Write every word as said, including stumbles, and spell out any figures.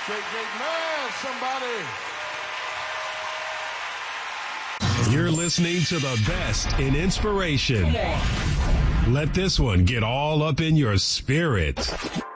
Great, great man, somebody. You're listening to the best in inspiration. Let this one get all up in your spirit.